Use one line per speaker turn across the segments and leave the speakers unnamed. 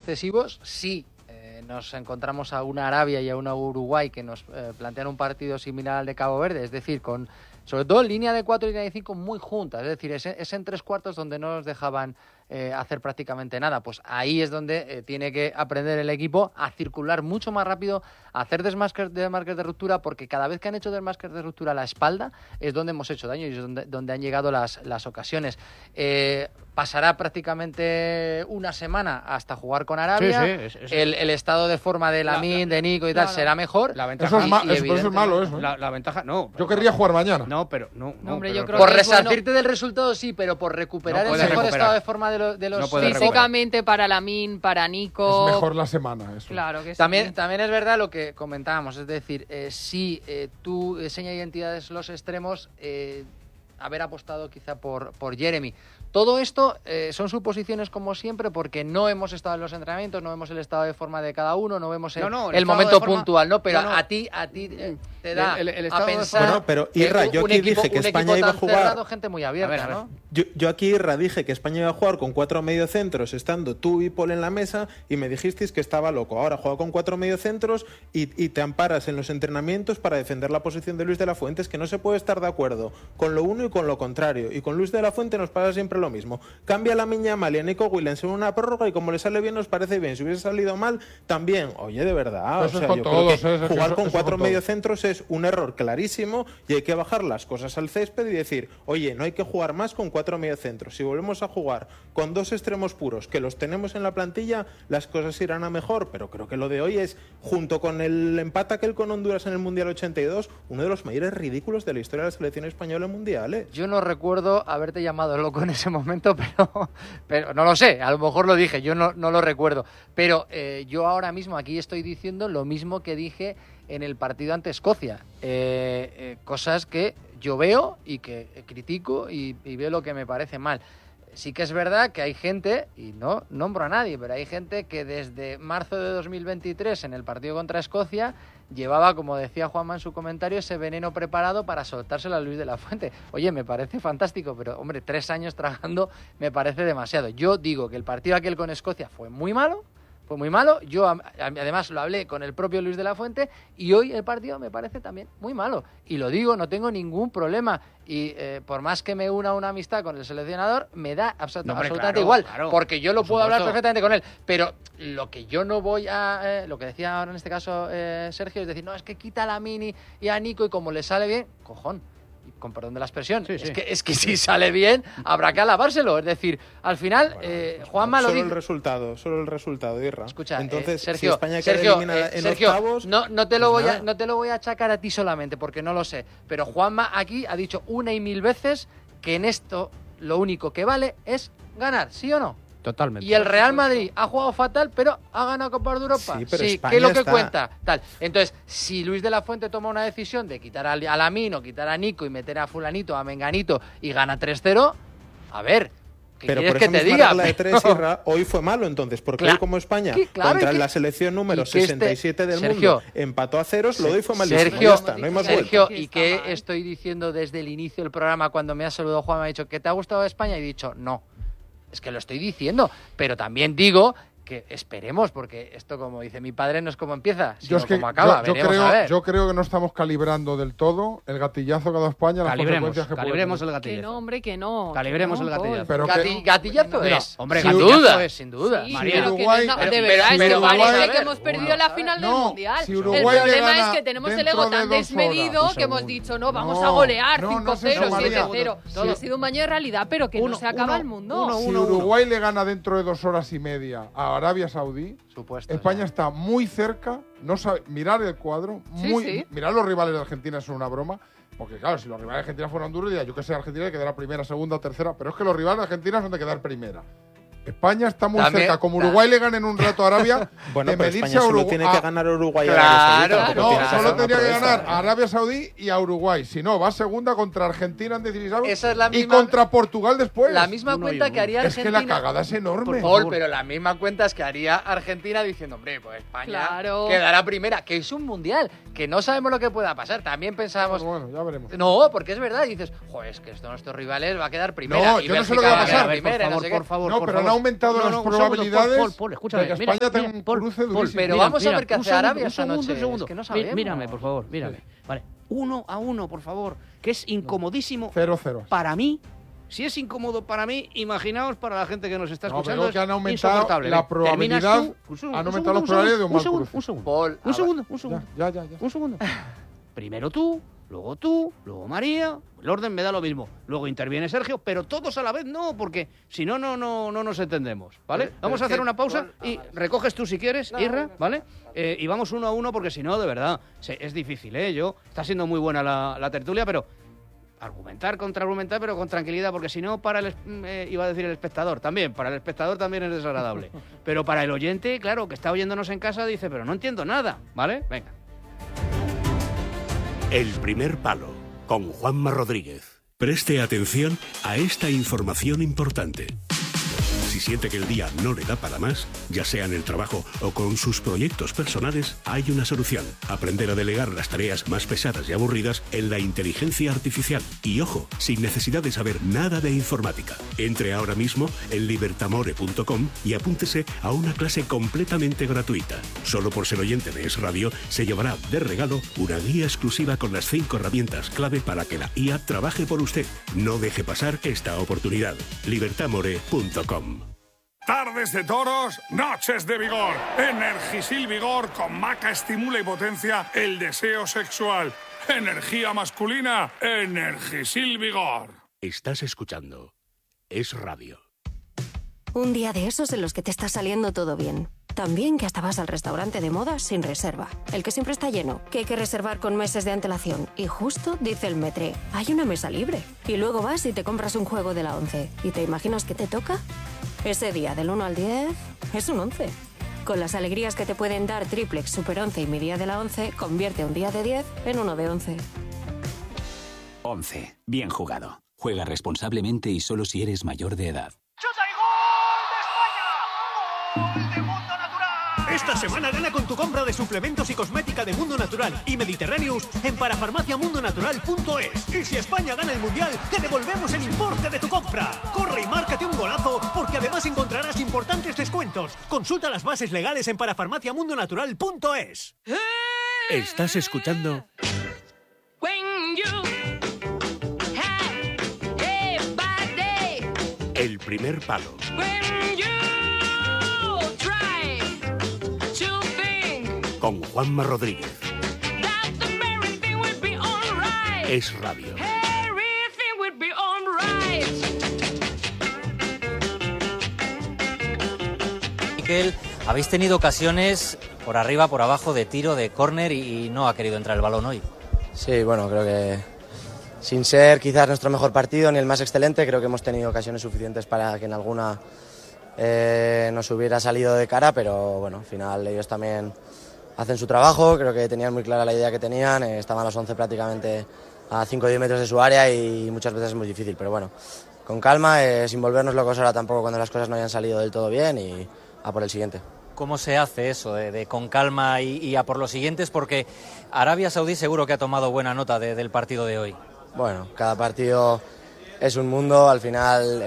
excesivos. Sí, nos encontramos a una Arabia y a una Uruguay que nos plantean un partido similar al de Cabo Verde, es decir, sobre todo en línea de 4 y línea de 5 muy juntas, es decir, es en 3/4 donde no nos dejaban hacer prácticamente nada. Pues ahí es donde tiene que aprender el equipo a circular mucho más rápido, a hacer desmarques de ruptura, porque cada vez que han hecho desmarques de ruptura a la espalda es donde hemos hecho daño y es donde han llegado las ocasiones. Pasará prácticamente una semana hasta jugar con Arabia. Sí. El estado de forma de Lamine, de Nico y tal será mejor.
La ventaja,
eso es malo, eso.
La ventaja, no.
Yo querría jugar mañana.
No,
hombre, yo creo
por
que
resarcirte del resultado sí, pero por recuperar el mejor estado de forma de los
físicamente para Lamine, para Nico.
Es mejor la semana, eso.
Claro que sí.
También es verdad lo que comentábamos, es decir, si tú señas identidades los extremos, haber apostado quizá por Jeremy. Todo esto son suposiciones como siempre, porque no hemos estado en los entrenamientos, no vemos el estado de forma de cada uno, no vemos el momento puntual, ¿no? Pero a ti te da a pensar.
Bueno, pero Irra, yo aquí dije que España iba a jugar.
Cerrado, gente muy abierta, ¿no?
Yo aquí, Irra, dije que España iba a jugar con 4 mediocentros, estando tú y Paul en la mesa, y me dijisteis que estaba loco. Ahora juega con 4 mediocentros y te amparas en los entrenamientos para defender la posición de Luis de la Fuente. Es que no se puede estar de acuerdo con lo uno y con lo contrario. Y con Luis de la Fuente nos pasa siempre lo mismo. Cambia la Miña Mal y a Nico Williams en una prórroga y como le sale bien nos parece bien. Si hubiese salido mal, también. Oye, de verdad. O sea, yo creo que jugar con 4 mediocentros es un error clarísimo y hay que bajar las cosas al césped y decir, oye, no hay que jugar más con 4 mediocentros. Si volvemos a jugar con 2 extremos puros, que los tenemos en la plantilla, las cosas irán a mejor. Pero creo que lo de hoy es, junto con el empate aquel con Honduras en el Mundial 82, uno de los mayores ridículos de la historia de la selección española en mundiales.
Yo no recuerdo haberte llamado loco en ese momento, pero no lo sé, a lo mejor lo dije, yo no lo recuerdo. Pero yo ahora mismo aquí estoy diciendo lo mismo que dije en el partido ante Escocia. Cosas que yo veo y que critico y veo lo que me parece mal. Sí que es verdad que hay gente, y no nombro a nadie, pero hay gente que desde marzo de 2023 en el partido contra Escocia llevaba, como decía Juanma en su comentario, ese veneno preparado para soltárselo a Luis de la Fuente. Oye, me parece fantástico, pero hombre, 3 años trabajando me parece demasiado. Yo digo que el partido aquel con Escocia fue muy malo. Yo además lo hablé con el propio Luis de la Fuente y hoy el partido me parece también muy malo. Y lo digo, no tengo ningún problema. Y por más que me una amistad con el seleccionador, me da absolutamente igual. Claro, porque yo lo puedo hablar perfectamente con él. Pero lo que yo no voy a... lo que decía ahora en este caso Sergio, es decir, no, es que quita a Lamine y a Nico y como le sale bien, cojón. Con perdón de la expresión, sí. Es que si sale bien habrá que alabárselo, es decir, al final Juanma lo dice.
Solo el resultado, Irra.
Escucha,
entonces
Sergio,
si España queda eliminada en octavos,
no te lo voy a achacar a ti solamente porque no lo sé, pero Juanma aquí ha dicho 1 y 1000 veces que en esto lo único que vale es ganar, ¿sí o no?
Totalmente.
Y el Real Madrid ha jugado fatal, pero ha ganado Copa de Europa.
Sí, pero
¿qué es lo que cuenta? Tal. Entonces, si Luis de la Fuente toma una decisión de quitar a Lamine o quitar a Nico y meter a fulanito, a menganito y gana 3-0, a ver, ¿qué
pero
quieres
por
que te diga?
Regla de 3, Irra, hoy fue malo entonces, porque hoy como España contra la selección número 67 del mundo empató a 0, lo doy fue malísimo.
Sergio,
ya está, no hay más
Sergio, ¿y qué estoy diciendo desde el inicio del programa cuando me ha saludado Juan? Me ha dicho que te ha gustado España y he dicho no. Es que lo estoy diciendo, pero también digo que esperemos, porque esto, como dice mi padre, no es como empieza, sino como acaba.
Yo creo que no estamos calibrando del todo el gatillazo que ha dado España, las consecuencias que
calibremos el gatillazo.
Que no, hombre, que no.
Calibremos el gatillazo.
Pero
gatillazo es.
Hombre,
sin duda, sin duda.
Sí,
María,
pero Uruguay, de verdad, es que parece que hemos perdido la final del Mundial.
Si
el problema es que tenemos el ego tan desmedido que hemos dicho, no, vamos a golear 5-0, 7-0. Ha sido un baño de realidad, pero que no se acaba el mundo.
Si Uruguay le gana dentro de 2 horas y media a Arabia Saudí, España está muy cerca, no sabe, mirar el cuadro, mirar los rivales de Argentina son una broma, porque claro, si los rivales de Argentina fueran duros, diría yo que sé, Argentina quedará primera, segunda o tercera, pero es que los rivales de Argentina son de quedar primera. España está muy cerca. Como Uruguay le gane en un rato a Arabia,
bueno, pero España solo tiene que ganar a Uruguay y
Arabia
Saudí. No, solo tendría que ganar a Arabia Saudí y a Uruguay. Si no, va segunda contra Argentina en 16 y contra Portugal después.
La misma cuenta que haría Argentina.
Es que la cagada es enorme.
Pero la misma cuenta es que haría Argentina diciendo, hombre, pues España quedará primera, que es un mundial, que no sabemos lo que pueda pasar. También pensábamos...
Bueno, ya veremos.
No, porque es verdad, dices, joder, es que nuestros rivales va a quedar primera.
No, yo no sé lo que va a pasar.
Por favor.
No, pero no aumentado las probabilidades
Paul,
de que España tenga un cruce durísimo.
Pero vamos a ver qué hace Arabia esta noche.
Un segundo.
Es que no sabemos.
Mírame, por favor, mírame. Vale, 1-1, por favor, que es incomodísimo
0-0.
para mí. Si es incómodo para mí, imaginaos para la gente que nos está escuchando.
Pero que han aumentado la probabilidad. Han aumentado las probabilidades de un mal cruce.
Un segundo.
Paul,
Un segundo.
Ya.
Un segundo. Primero tú, luego María. El orden me da lo mismo. Luego interviene Sergio, pero todos a la vez no, porque si no nos entendemos, ¿vale? Vamos a hacer una pausa y recoges tú si quieres, Irra, ¿vale? Y vamos 1-1 porque si no, de verdad, es difícil, ¿eh? Está siendo muy buena la tertulia, pero contraargumentar, pero con tranquilidad, porque si no, iba a decir el espectador, también, para el espectador también es desagradable. Pero para el oyente, claro, que está oyéndonos en casa, dice, pero no entiendo nada, ¿vale? Venga.
El primer palo, con Juanma Rodríguez. Preste atención a esta información importante. Si siente que el día no le da para más, ya sea en el trabajo o con sus proyectos personales, hay una solución. Aprender a delegar las tareas más pesadas y aburridas en la inteligencia artificial. Y ojo, sin necesidad de saber nada de informática. Entre ahora mismo en libertamore.com y apúntese a una clase completamente gratuita. Solo por ser oyente de Es Radio, se llevará de regalo una guía exclusiva con las 5 herramientas clave para que la IA trabaje por usted. No deje pasar esta oportunidad. libertamore.com.
Tardes de toros, noches de vigor. Energisil Vigor con maca estimula y potencia el deseo sexual. Energía masculina, Energisil Vigor.
Estás escuchando Es Radio.
Un día de esos en los que te está saliendo todo bien. Tan bien que hasta vas al restaurante de moda sin reserva. El que siempre está lleno, que hay que reservar con meses de antelación. Y justo dice el Metre, hay una mesa libre. Y luego vas y te compras un juego de la 11. ¿Y te imaginas qué te toca? Ese día del 1 al 10 es un 11. Con las alegrías que te pueden dar Triplex, Super 11 y mi día de la 11, convierte un día de 10 en uno de 11.
11. Bien jugado. Juega responsablemente y solo si eres mayor de edad.
¡Chuta y gol de España! ¡Gol de Mundo Natural! Esta semana gana con tu compra de suplementos y cosmética de Mundo Natural y Mediterraneous en parafarmaciamundonatural.es. Y si España gana el Mundial, te devolvemos el importe de tu compra. Corre y márcate un golazo, porque además encontrarás importantes descuentos. Consulta las bases legales en parafarmaciamundonatural.es.
Estás escuchando El primer palo. Con Juanma Rodríguez. Es Radio.
Miquel, habéis tenido ocasiones por arriba, por abajo, de tiro, de córner y no ha querido entrar el balón hoy.
Sí, bueno, creo que sin ser quizás nuestro mejor partido ni el más excelente, creo que hemos tenido ocasiones suficientes para que en alguna nos hubiera salido de cara, pero bueno, al final ellos también hacen su trabajo, creo que tenían muy clara la idea que tenían, estaban los 11 prácticamente a 5 o 10 metros de su área y muchas veces es muy difícil, pero bueno, con calma, sin volvernos locos ahora tampoco cuando las cosas no hayan salido del todo bien y a por el siguiente.
¿Cómo se hace eso, de con calma y a por los siguientes? Porque Arabia Saudí seguro que ha tomado buena nota del partido de hoy.
Bueno, cada partido es un mundo, al final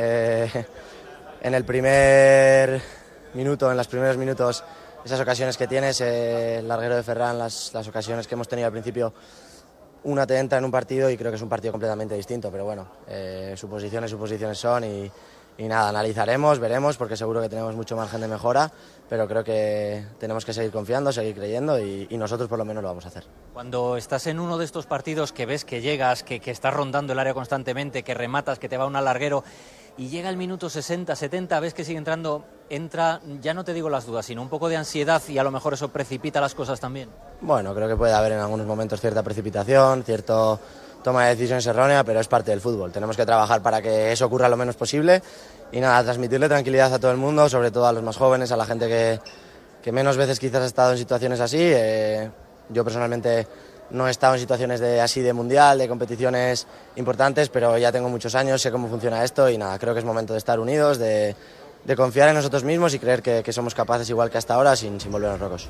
en el primer minuto, en los primeros minutos, esas ocasiones que tienes, el larguero de Ferran, las ocasiones que hemos tenido al principio, una te entra en un partido y creo que es un partido completamente distinto, pero bueno, suposiciones son y nada, analizaremos, veremos, porque seguro que tenemos mucho margen de mejora, pero creo que tenemos que seguir confiando, seguir creyendo y nosotros por lo menos lo vamos a hacer.
Cuando estás en uno de estos partidos que ves que llegas, que estás rondando el área constantemente, que rematas, que te va un alarguero y llega el minuto 60, 70, ves que sigue entrando, entra, ya no te digo las dudas, sino un poco de ansiedad y a lo mejor eso precipita las cosas también. Bueno, creo que puede haber en algunos momentos cierta precipitación, cierto toma de decisiones errónea, pero es parte del fútbol. Tenemos que trabajar para que eso ocurra lo menos posible y nada, transmitirle tranquilidad a todo el mundo, sobre todo a los más jóvenes, a la gente que menos veces quizás ha estado en situaciones así. Yo personalmente no he estado en situaciones así de mundial, de competiciones importantes, pero ya tengo muchos años, sé cómo funciona esto y nada, creo que es momento de estar unidos, de confiar en nosotros mismos y creer que somos capaces igual que hasta ahora sin volvernos locos.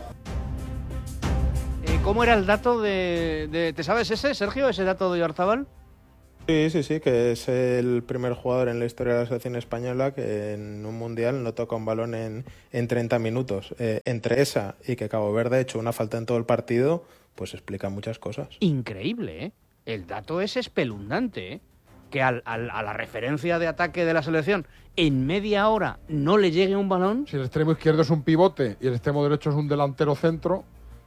¿Cómo era el dato de... ¿Te sabes ese, Sergio, ese dato de Oyarzabal?
Sí, que es el primer jugador en la historia de la selección española que en un mundial no toca un balón en 30 minutos. Entre esa y que Cabo Verde ha hecho una falta en todo el partido, pues explica muchas cosas.
Increíble, ¿eh? El dato es espeluznante, ¿eh? Que a la referencia de ataque de la selección en media hora no le llegue un balón.
Si el extremo izquierdo es un pivote y el extremo derecho es un delantero centro,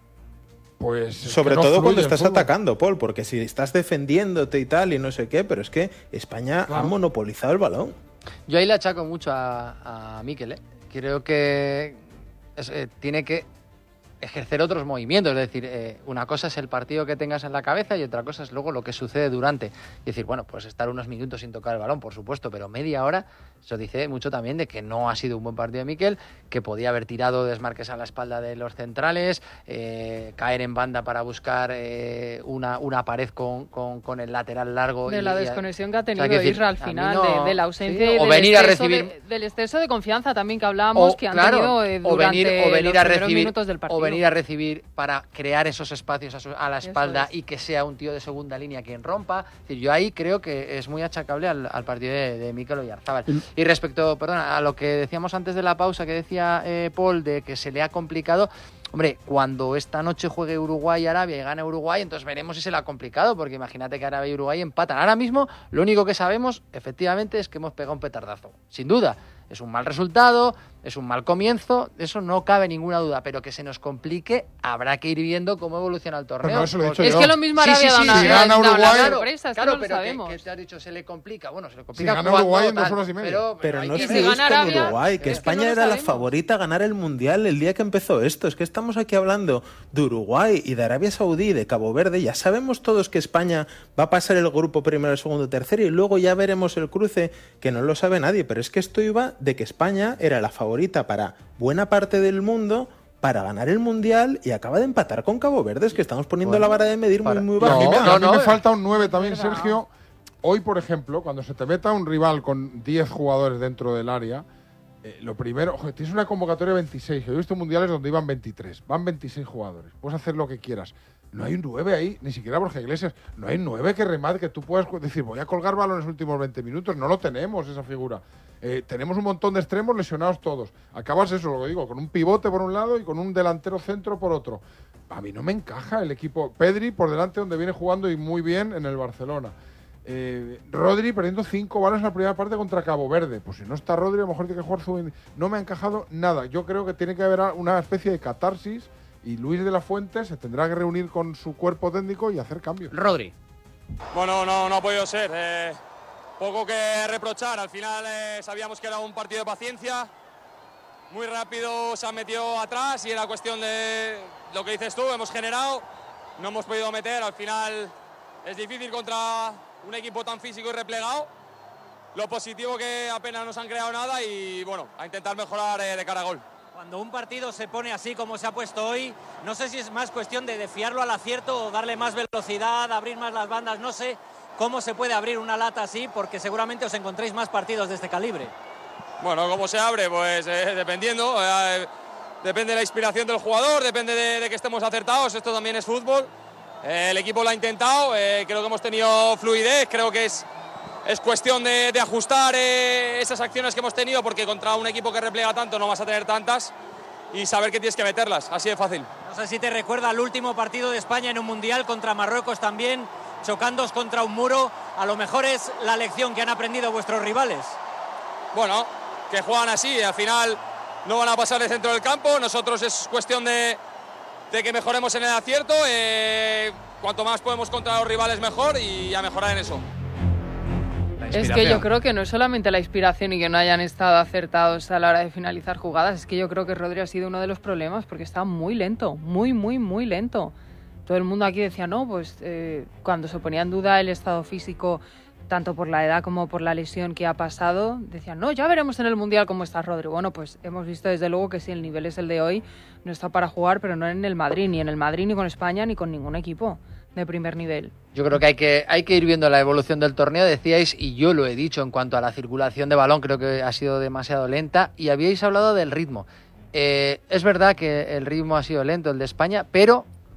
pues
sobre todo cuando estás atacando, Paul, porque si estás defendiéndote y tal y no sé qué, pero es que España ha monopolizado el balón.
Yo ahí le achaco mucho a Mikel, ¿eh? Creo que tiene que ejercer otros movimientos, es decir, una cosa es el partido que tengas en la cabeza y otra cosa es luego lo que sucede durante. Es decir, bueno, pues estar unos minutos sin tocar el balón, por supuesto, pero media hora, eso dice mucho también de que no ha sido un buen partido de Mikel, que podía haber tirado desmarques a la espalda de los centrales, caer en banda para buscar una pared con el lateral largo.
De la desconexión que ha tenido Isra al final, de la ausencia
sí,
y del exceso de confianza también que hablábamos que han tenido durante los primeros minutos del partido.
Venir a recibir para crear esos espacios a la espalda y que sea un tío de segunda línea quien rompa. Es decir, yo ahí creo que es muy achacable al partido de Mikel Oyarzabal. Y respecto, a lo que decíamos antes de la pausa, que decía Paul, de que se le ha complicado, hombre, cuando esta noche juegue Uruguay y Arabia y gane Uruguay, entonces veremos si se le ha complicado, porque imagínate que Arabia y Uruguay empatan. Ahora mismo, lo único que sabemos, efectivamente, es que hemos pegado un petardazo. Sin duda, es un mal resultado, es un mal comienzo, de eso no cabe ninguna duda, pero que se nos complique, habrá que ir viendo cómo evoluciona el torneo.
No, eso lo he dicho
es
yo.
Que lo mismo Arabia
si gana Uruguay,
claro, pero que te has dicho, se le complica. Bueno, se le complica.
Si gana Uruguay en 2 horas y media.
Pero no se busca en Uruguay, que España era la favorita a ganar el Mundial el día que empezó esto. Es que estamos aquí hablando de Uruguay y de Arabia Saudí, de Cabo Verde. Ya sabemos todos que España va a pasar el grupo primero, segundo, tercero y luego ya veremos el cruce, que no lo sabe nadie. Pero es que esto iba de que España era la favorita para buena parte del mundo para ganar el Mundial y acaba de empatar con Cabo Verde. Es que estamos poniendo la vara de medir muy baja.
A mí me falta un 9 también, Sergio. Hoy, por ejemplo, cuando se te meta un rival con 10 jugadores dentro del área, lo primero, tienes una convocatoria de 26. Yo he visto mundiales donde iban 23. Van 26 jugadores. Puedes hacer lo que quieras. No hay un 9 ahí, ni siquiera Borja Iglesias. No hay 9 que remate, que tú puedas decir, voy a colgar balón en los últimos 20 minutos. No lo tenemos, esa figura. Tenemos un montón de extremos lesionados todos. Acabas eso, lo que digo, con un pivote por un lado y con un delantero centro por otro. A mí no me encaja el equipo. Pedri por delante, donde viene jugando y muy bien en el Barcelona. Rodri perdiendo 5 balones en la primera parte contra Cabo Verde. Pues si no está Rodri, a lo mejor tiene que jugar No me ha encajado nada. Yo creo que tiene que haber una especie de catarsis y Luis de la Fuente se tendrá que reunir con su cuerpo técnico y hacer cambios.
Rodri.
Bueno, no ha podido ser. Poco que reprochar. Al final sabíamos que era un partido de paciencia. Muy rápido se han metido atrás y era cuestión de lo que dices tú. Hemos generado, no hemos podido meter. Al final es difícil contra un equipo tan físico y replegado. Lo positivo que apenas nos han creado nada y bueno, a intentar mejorar de cara a gol.
Cuando un partido se pone así como se ha puesto hoy, no sé si es más cuestión de fiarlo al acierto o darle más velocidad, abrir más las bandas, no sé cómo se puede abrir una lata así, porque seguramente os encontréis más partidos de este calibre.
Bueno, ¿cómo se abre? Pues dependiendo, depende de la inspiración del jugador, depende de que estemos acertados, esto también es fútbol. El equipo lo ha intentado, creo que hemos tenido fluidez, creo que es cuestión de ajustar esas acciones que hemos tenido, porque contra un equipo que replega tanto no vas a tener tantas y saber que tienes que meterlas, así de fácil.
No sé si te recuerda el último partido de España en un Mundial contra Marruecos también, chocándoos contra un muro. A lo mejor es la lección que han aprendido vuestros rivales.
Bueno, que juegan así, al final no van a pasar de centro del campo, nosotros es cuestión de que mejoremos en el acierto, cuanto más podemos contra los rivales mejor y a mejorar en eso.
Es que yo creo que no es solamente la inspiración y que no hayan estado acertados a la hora de finalizar jugadas, es que yo creo que Rodri ha sido uno de los problemas porque está muy lento, muy lento. Todo el mundo aquí decía, no, pues cuando se ponía en duda el estado físico, tanto por la edad como por la lesión que ha pasado, decían, no, ya veremos en el Mundial cómo está Rodri. Bueno, pues hemos visto desde luego que si el nivel es el de hoy, no está para jugar, pero no en el Madrid, ni con España, ni con ningún equipo de primer nivel.
Yo creo que hay que ir viendo la evolución del torneo, decíais, y yo lo he dicho en cuanto a la circulación de balón, creo que ha sido demasiado lenta, y habíais hablado del ritmo. Es verdad que el ritmo ha sido lento, el de España, pero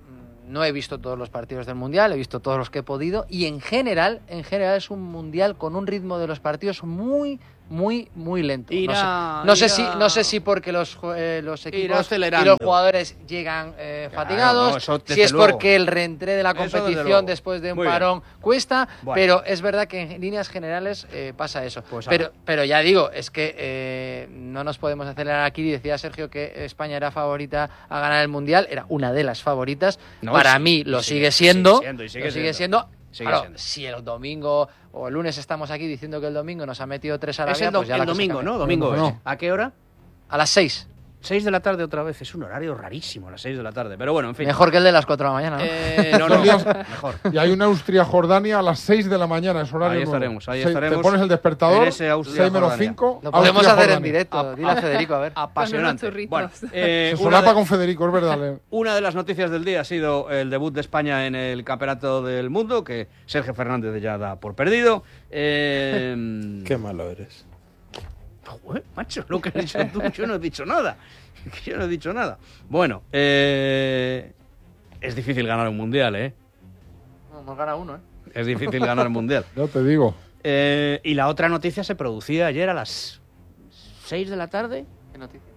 no he visto todos los partidos del Mundial, he visto todos los que he podido, y en general es un Mundial con un ritmo de los partidos muy lento. No sé si porque los equipos y los jugadores llegan fatigados, si es porque el reentré de la competición después de un parón cuesta, pero es verdad que en líneas generales pasa eso. Pues pero ya digo, es que no nos podemos acelerar aquí. Decía Sergio que España era favorita a ganar el Mundial, era una de las favoritas. Para mí lo sigue siendo. Claro, si el domingo o el lunes estamos aquí diciendo que el domingo nos ha metido 3 a la
vida, pues ya el domingo, ¿no? Domingo es. ¿A qué hora?
A las 6.
6 de la tarde otra vez. Es un horario rarísimo a las 6 de la tarde. Pero bueno, en fin.
Mejor que el de las 4 de la mañana, ¿no?
No, mejor. Y hay una Austria-Jordania a las 6 de la mañana. Es horario
ahí estaremos.
Te pones el despertador, 6 menos 5.
Lo podemos hacer en directo. Dile a Federico, a ver.
Apasionante.
Bueno, se solapa con Federico, es verdad.
Una de las noticias del día ha sido el debut de España en el Campeonato del Mundo, que Sergio Fernández ya da por perdido.
Qué malo eres.
Joder, macho, lo que has dicho tú, yo no he dicho nada. Bueno, es difícil ganar un mundial, ¿eh?
No gana uno, ¿eh?
Es difícil ganar un mundial.
Yo te digo.
Y la otra noticia se producía ayer a las 6 de la tarde.
¿Qué noticia?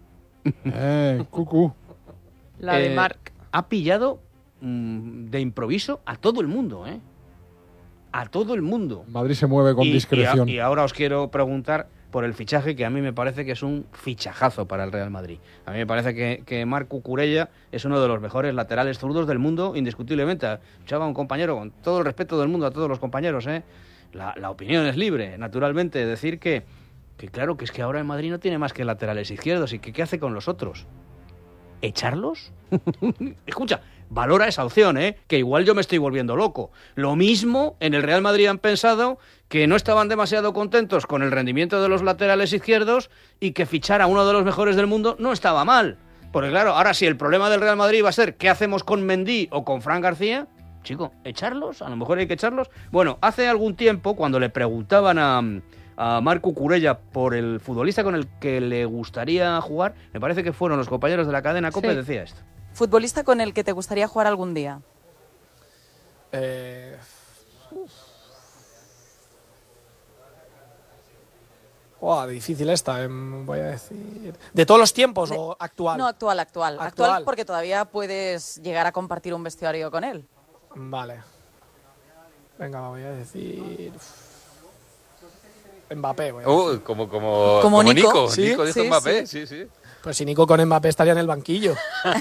Cucú.
La de Marc.
Ha pillado de improviso a todo el mundo, ¿eh? A todo el mundo.
Madrid se mueve con discreción.
Y ahora os quiero preguntar por el fichaje, que a mí me parece que es un fichajazo para el Real Madrid. A mí me parece que Marc Cucurella es uno de los mejores laterales zurdos del mundo, indiscutiblemente. Escuchaba a un compañero, con todo el respeto del mundo a todos los compañeros, la opinión es libre, naturalmente. Decir que claro, que es que ahora el Madrid no tiene más que laterales izquierdos. ¿Y qué hace con los otros? ¿Echarlos? Escucha, valora esa opción, que igual yo me estoy volviendo loco. Lo mismo en el Real Madrid han pensado que no estaban demasiado contentos con el rendimiento de los laterales izquierdos y que fichar a uno de los mejores del mundo no estaba mal. Porque claro, ahora si el problema del Real Madrid va a ser qué hacemos con Mendy o con Fran García, chico, ¿echarlos? A lo mejor hay que echarlos. Bueno, hace algún tiempo, cuando le preguntaban a Marc Cucurella por el futbolista con el que le gustaría jugar, me parece que fueron los compañeros de la cadena COPE, decía esto.
¿Futbolista con el que te gustaría jugar algún día?
Difícil esta, voy a decir. ¿De todos los tiempos o actual?
No, actual. Actual porque todavía puedes llegar a compartir un vestuario con él.
Vale. Venga, voy a decir... Mbappé.
Como Nico.
¿Sí?
Nico dijo Mbappé, sí.
Pues si Nico con Mbappé estaría en el banquillo.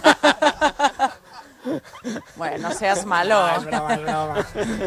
Bueno, no seas malo.
Es broma.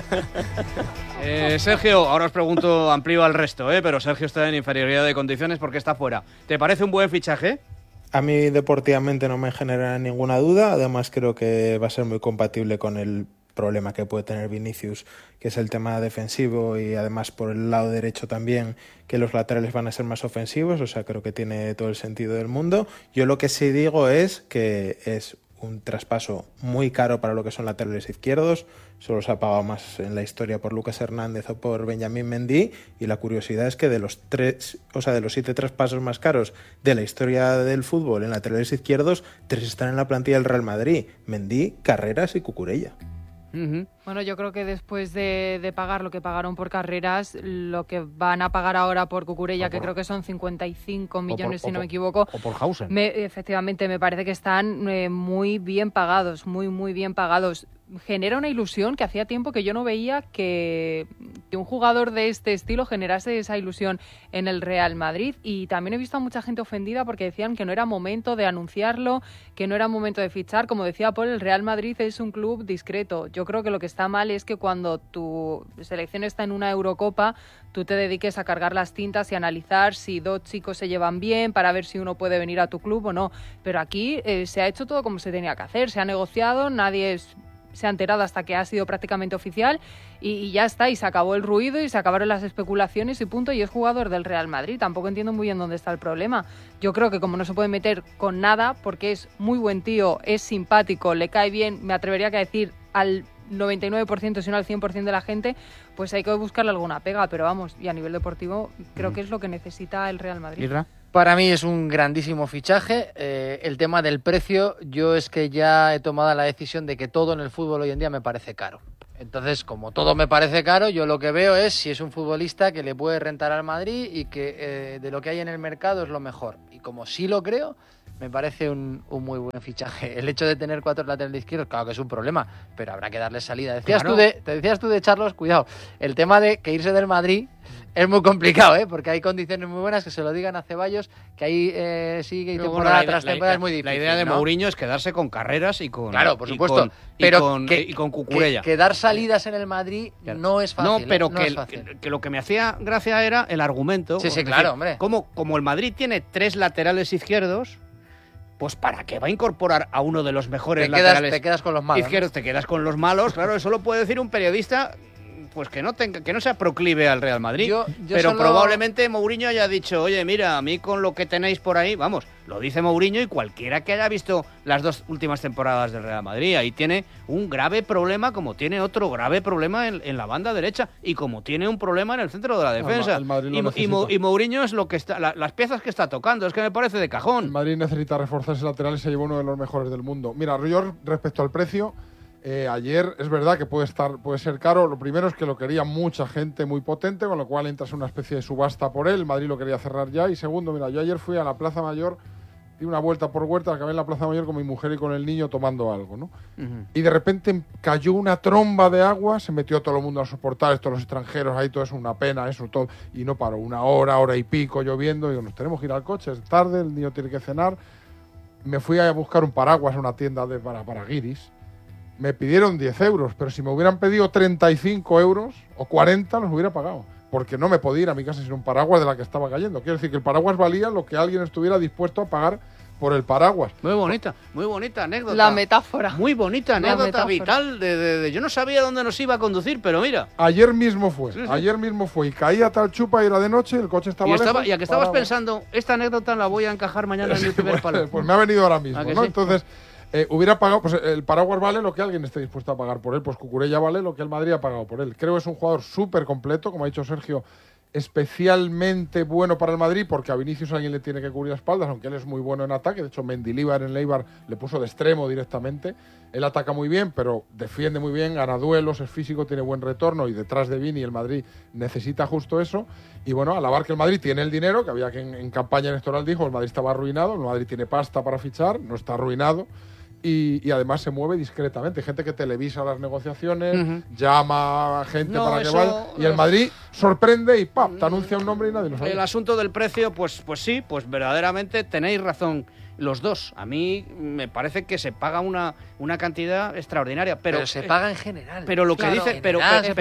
Sergio, ahora os pregunto, amplío al resto, pero Sergio está en inferioridad de condiciones porque está fuera. ¿Te parece un buen fichaje?
A mí deportivamente no me genera ninguna duda. Además creo que va a ser muy compatible con el problema que puede tener Vinicius, que es el tema defensivo, y además por el lado derecho también, que los laterales van a ser más ofensivos. O sea, creo que tiene todo el sentido del mundo. Yo lo que sí digo es que es un traspaso muy caro para lo que son laterales izquierdos. Solo se ha pagado más en la historia por Lucas Hernández o por Benjamín Mendy, y la curiosidad es que de los 7 traspasos más caros de la historia del fútbol en laterales izquierdos, 3 están en la plantilla del Real Madrid: Mendy, Carreras y Cucurella.
Bueno, yo creo que después de pagar lo que pagaron por Carreras, lo que van a pagar ahora por Cucurella, que creo que son 55 millones, si no me equivoco.
O por Hausen.
Efectivamente, me parece que están muy bien pagados, muy bien pagados. Genera una ilusión que hacía tiempo que yo no veía que un jugador de este estilo generase esa ilusión en el Real Madrid. Y también he visto a mucha gente ofendida porque decían que no era momento de anunciarlo, que no era momento de fichar. Como decía Paul, el Real Madrid es un club discreto. Yo creo que lo que está mal es que cuando tu selección está en una Eurocopa, tú te dediques a cargar las tintas y analizar si 2 chicos se llevan bien para ver si uno puede venir a tu club o no. Pero aquí se ha hecho todo como se tenía que hacer. Se ha negociado, nadie se ha enterado hasta que ha sido prácticamente oficial y ya está, y se acabó el ruido y se acabaron las especulaciones y punto, y es jugador del Real Madrid. Tampoco entiendo muy bien dónde está el problema. Yo creo que como no se puede meter con nada, porque es muy buen tío, es simpático, le cae bien, me atrevería a decir al 99%, si no al 100% de la gente, pues hay que buscarle alguna pega, pero vamos, y a nivel deportivo creo que es lo que necesita el Real Madrid.
¿Irra?
Para mí es un grandísimo fichaje. El tema del precio, yo es que ya he tomado la decisión de que todo en el fútbol hoy en día me parece caro. Entonces, como todo me parece caro, yo lo que veo es si es un futbolista que le puede rentar al Madrid y que de lo que hay en el mercado es lo mejor. Y como sí lo creo, me parece un muy buen fichaje. El hecho de tener 4 laterales izquierdos, claro que es un problema, pero habrá que darle salida.
Claro.
Te decías tú de Charlos, cuidado, el tema de que irse del Madrid es muy complicado, porque hay condiciones muy buenas, que se lo digan a Ceballos, que ahí sigue y temporada tras temporada es muy difícil.
La idea de
¿no?
Mourinho es quedarse con Carreras y con...
Claro, por supuesto, pero
con Cucurella.
Que dar salidas en el Madrid no es fácil.
No, pero
no es fácil.
Que lo que me hacía gracia era el argumento.
Sí,
decir,
claro, hombre.
Como el Madrid tiene 3 laterales izquierdos, pues ¿para qué va a incorporar a uno de los mejores laterales
te quedas con los malos,
izquierdos?
¿no?
Te quedas con los malos, claro, eso lo puede decir un periodista pues que no sea proclive al Real Madrid. Pero probablemente Mourinho haya dicho, oye, mira, a mí con lo que tenéis por ahí, vamos, lo dice Mourinho y cualquiera que haya visto las 2 últimas temporadas del Real Madrid, ahí tiene un grave problema, como tiene otro grave problema en la banda derecha y como tiene un problema en el centro de la defensa. Y Mourinho es lo que está, las piezas que está tocando, es que me parece de cajón.
El Madrid necesita reforzarse lateral y se lleva uno de los mejores del mundo. Mira, yo respecto al precio, ayer es verdad que puede ser caro. Lo primero es que lo quería mucha gente muy potente, con lo cual entras en una especie de subasta por él. El Madrid lo quería cerrar ya. Y segundo, mira, yo ayer fui a la Plaza Mayor, di una vuelta por huerta, acabé en la Plaza Mayor con mi mujer y con el niño tomando algo, ¿no? Y de repente cayó una tromba de agua, se metió todo el mundo a soportar, todos los extranjeros, ahí todo es una pena, eso todo, y no paró, 1 hora, hora y pico lloviendo, y digo, nos tenemos que ir al coche, es tarde, el niño tiene que cenar. Me fui a buscar un paraguas a una tienda para guiris. Me pidieron 10 euros, pero si me hubieran pedido 35 euros o 40 los hubiera pagado, porque no me podía ir a mi casa sin un paraguas de la que estaba cayendo. Quiero decir que el paraguas valía lo que alguien estuviera dispuesto a pagar por el paraguas.
Muy bonita anécdota.
La metáfora.
Muy bonita anécdota vital. Yo no sabía dónde nos iba a conducir, pero mira.
Ayer mismo fue y caía tal chupa y era de noche, el coche estaba lejos.
Y a que estabas pensando, esta anécdota la voy a encajar mañana en el primer palo.
Pues me ha venido ahora mismo, ¿no?
Sí?
Entonces, hubiera pagado, pues el paraguas vale lo que alguien esté dispuesto a pagar por él, pues Cucurella vale lo que el Madrid ha pagado por él. Creo que es un jugador súper completo, como ha dicho Sergio, especialmente bueno para el Madrid, porque a Vinicius alguien le tiene que cubrir las espaldas, aunque él es muy bueno en ataque. De hecho, Mendilibar en Eibar le puso de extremo directamente. Él ataca muy bien, pero defiende muy bien, gana duelos, es físico, tiene buen retorno, y detrás de Vini el Madrid necesita justo eso. Y bueno, alabar que el Madrid tiene el dinero, que había que en campaña electoral dijo, el Madrid estaba arruinado, el Madrid tiene pasta para fichar, no está arruinado. Y además se mueve discretamente. Hay gente que televisa las negociaciones, llama a gente para que vaya. Y el Madrid sorprende y ¡pam! Te anuncia un nombre y nadie lo sabe.
El asunto del precio, pues sí, pues verdaderamente tenéis razón los dos. A mí me parece que se paga una cantidad extraordinaria. Pero
se paga en general.
Pero lo que dice. Pero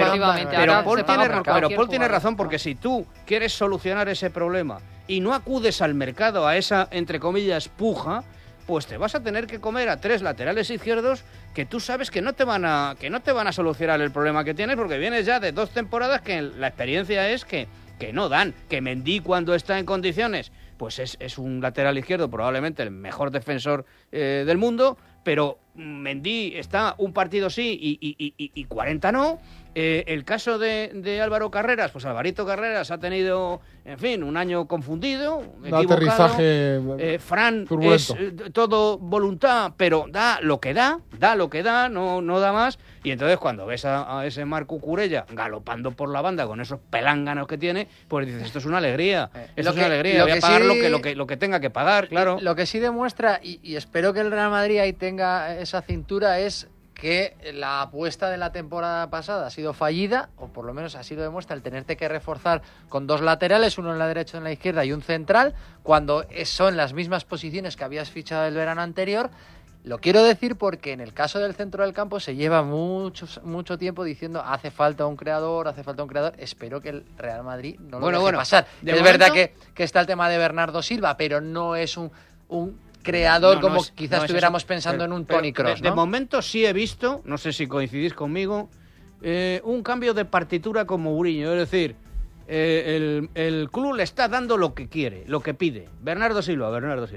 Paul tiene razón, porque si tú quieres solucionar ese problema y no acudes al mercado a esa, entre comillas, puja, pues te vas a tener que comer a 3 laterales izquierdos que tú sabes que no te van a solucionar el problema que tienes, porque vienes ya de 2 temporadas que la experiencia es que no dan. Que Mendy, cuando está en condiciones, pues es un lateral izquierdo, probablemente el mejor defensor del mundo, pero Mendy está un partido sí y 40 no. El caso de Álvaro Carreras, pues Alvarito Carreras ha tenido, en fin, un año confundido,
un aterrizaje
Fran
turbulento.
Es todo voluntad, pero da lo que da, no da más. Y entonces cuando ves a ese Marc Cucurella galopando por la banda con esos pelánganos que tiene, pues dices, esto es una alegría, voy a pagar lo que tenga que pagar, claro.
Lo que sí demuestra, y espero que el Real Madrid ahí tenga esa cintura, es que la apuesta de la temporada pasada ha sido fallida, o por lo menos así lo demuestra el tenerte que reforzar con 2 laterales, uno en la derecha y en la izquierda, y un central, cuando son las mismas posiciones que habías fichado el verano anterior. Lo quiero decir porque en el caso del centro del campo se lleva mucho tiempo diciendo hace falta un creador. Espero que el Real Madrid no lo deje pasar. Es verdad que está el tema de Bernardo Silva, pero no es un creador quizás estuviéramos pensando en un Toni Kroos, ¿no?
De momento sí he visto, no sé si coincidís conmigo, un cambio de partitura con Mourinho. Es decir, el club le está dando lo que quiere, lo que pide. Bernardo Silva.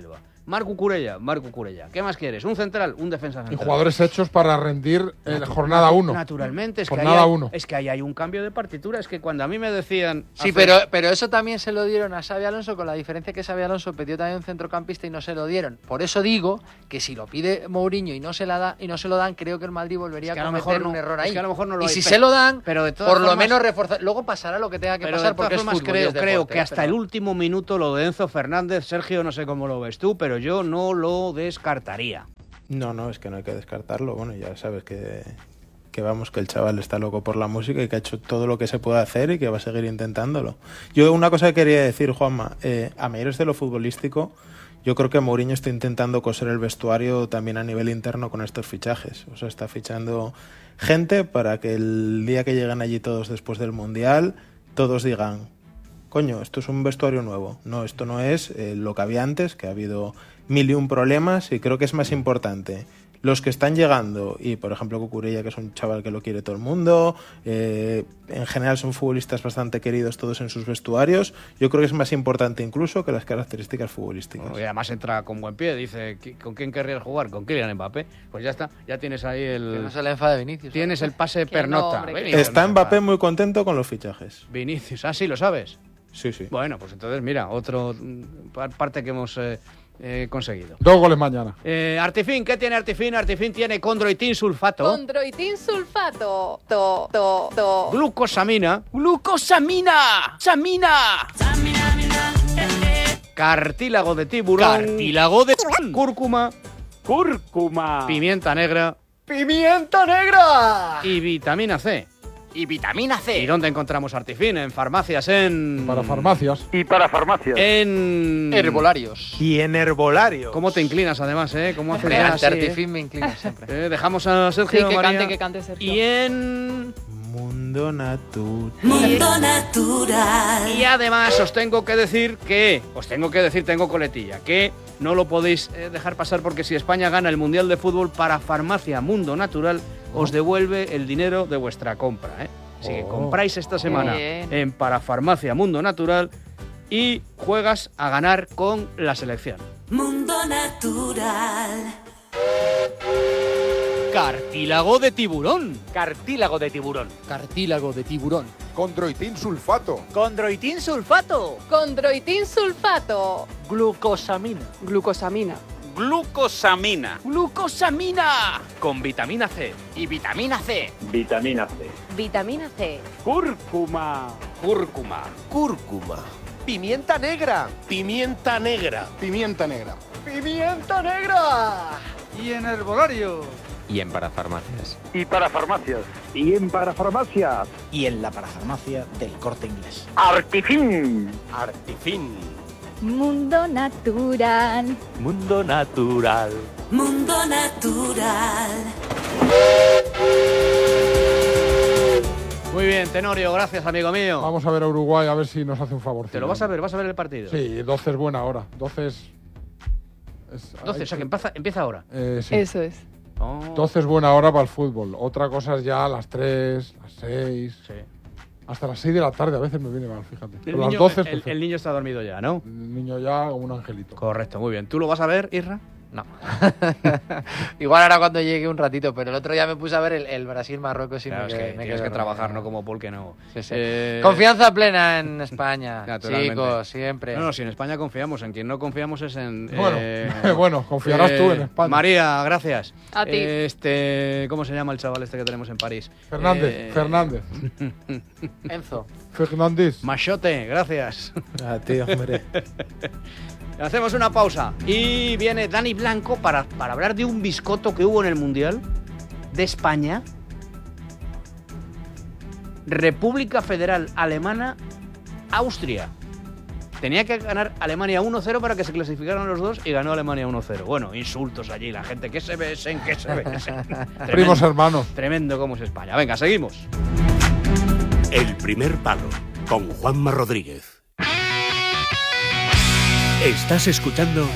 Marc Cucurella. ¿Qué más quieres? ¿Un central? Un defensa central.
Y jugadores hechos para rendir en jornada 1.
Naturalmente, es que ahí hay un cambio de partitura. Es que cuando a mí me decían...
Sí, pero eso también se lo dieron a Xabi Alonso, con la diferencia que Xabi Alonso pidió también un centrocampista y no se lo dieron. Por eso digo que si lo pide Mourinho y no se lo dan, creo que el Madrid volvería a cometer un error ahí.
Es que a lo mejor no lo
y
hay,
si se lo dan,
pero de todas
por lo
formas,
menos reforzar. Luego pasará lo que tenga que pasar, porque es fútbol.
Creo que hasta el último minuto lo de Enzo Fernández, Sergio, no sé cómo lo ves tú, pero yo no lo descartaría.
No, es que no hay que descartarlo. Bueno, ya sabes que el chaval está loco por la música y que ha hecho todo lo que se puede hacer y que va a seguir intentándolo. Yo una cosa que quería decir, Juanma, a mayores de lo futbolístico, yo creo que Mourinho está intentando coser el vestuario también a nivel interno con estos fichajes. O sea, está fichando gente para que el día que lleguen allí todos después del Mundial, todos digan, coño, esto es un vestuario nuevo. No, esto no es lo que había antes, que ha habido 1001 problemas, y creo que es más importante los que están llegando, y por ejemplo Cucurella, que es un chaval que lo quiere todo el mundo, en general son futbolistas bastante queridos todos en sus vestuarios. Yo creo que es más importante incluso que las características futbolísticas.
Bueno, y además entra con buen pie, dice, ¿con quién querrías jugar? Con Kylian Mbappé. Pues ya está, ya tienes ahí el...
Que no se le enfade Vinicius.
Tienes el pase pernota.
Está Mbappé muy contento con los fichajes.
Vinicius, sí, ¿lo sabes?
Sí.
Bueno, pues entonces mira, otro parte que hemos... conseguido.
2 goles mañana.
Artifin, ¿qué tiene Artifin? Artifin tiene condroitin sulfato.
Condroitin sulfato.
Glucosamina.
¡Samina!
Cartílago de tiburón. Cúrcuma. Pimienta negra. Y vitamina C. ¿Y dónde encontramos Artifin? En farmacias,
Para farmacias.
En...
Herbolarios.
Y en herbolario.
¿Cómo te inclinas además, ¿Cómo haces
ante Artifin me inclino siempre.
Dejamos a Sergio,
sí,
María.
Que cante Sergio.
Y en...
Mundo Natural.
Y además os tengo que decir, tengo coletilla, que no lo podéis dejar pasar, porque si España gana el Mundial de Fútbol, para Farmacia Mundo Natural os devuelve el dinero de vuestra compra. Así que compráis esta semana en Parafarmacia Mundo Natural y juegas a ganar con la selección.
Mundo Natural.
Cartílago de tiburón.
Condroitin sulfato.
Glucosamina.
Con vitamina C.
Y vitamina C.
Cúrcuma.
Pimienta negra.
Y en herbolario.
Y en parafarmacias.
Y en la parafarmacia del Corte Inglés.
Artifin.
Mundo Natural.
Muy bien, Tenorio, gracias, amigo mío.
Vamos a ver a Uruguay, a ver si nos hace un favor.
¿Te lo vas a ver? ¿Vas a ver el partido?
Sí, 12 es buena hora. 12 es...
12, o sea que empieza ahora.
Sí.
Eso es.
12 es buena hora para el fútbol. Otra cosa es ya a las 3, las 6...
Sí.
Hasta las 6 de la tarde a veces me viene mal, fíjate.
Pero
las
niño,
12
el niño está dormido ya, ¿no?
El niño ya como un angelito.
Correcto, muy bien. ¿Tú lo vas a ver, Isra?
No. Igual ahora cuando llegue un ratito, pero el otro día me puse a ver el Brasil-Marruecos y
claro, tienes que trabajar, no como Paul, que no.
Sí. Confianza plena en España, chicos, siempre.
No, si en España confiamos, en quien no confiamos es en...
Bueno, confiarás tú en España.
María, gracias.
A ti.
¿Cómo se llama el chaval que tenemos en París?
Fernández.
Enzo.
Fernández.
Machote, gracias.
A ti, hombre.
Hacemos una pausa y viene Dani Blanco para hablar de un biscoto que hubo en el Mundial de España. República Federal Alemana, Austria. Tenía que ganar Alemania 1-0 para que se clasificaran los dos y ganó Alemania 1-0. Bueno, insultos allí, la gente, que se besen.
Primos hermanos.
Tremendo como es España. Venga, seguimos.
El primer palo, con Juanma Rodríguez. Estás escuchando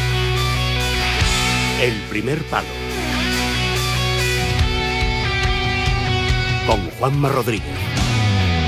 El primer palo, con Juanma Rodríguez.